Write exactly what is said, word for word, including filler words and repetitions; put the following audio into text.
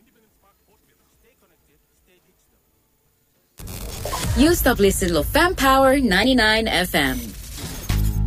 You stop listening to Fam Power ninety-nine F M.